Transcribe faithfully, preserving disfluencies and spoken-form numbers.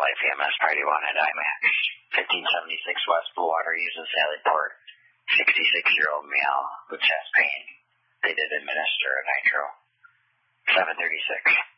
Life E M S Party one at IMAX. fifteen seventy-six West Bluewater uses Sally Port. sixty-six-year-old male with chest pain. They did administer a nitro. seven thirty-six.